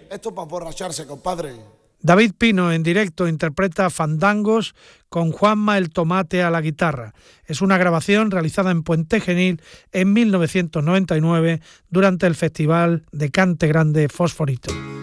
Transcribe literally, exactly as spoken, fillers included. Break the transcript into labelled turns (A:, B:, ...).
A: Esto para emborracharse, compadre.
B: David Pino en directo interpreta Fandangos con Juanma el Tomate a la guitarra. Es una grabación realizada en Puente Genil en mil novecientos noventa y nueve durante el Festival de Cante Grande Fosforito.